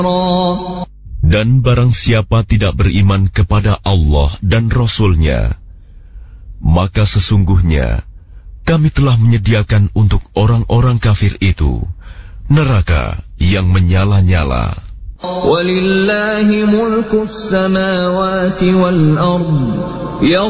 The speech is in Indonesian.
Dan barang siapa tidak beriman kepada Allah dan Rasul-Nya, maka sesungguhnya kami telah menyediakan untuk orang-orang kafir itu neraka yang menyala-nyala. وَلِلَّهِ مُلْكُ السَّمَاوَاتِ وَالْأَرْضِ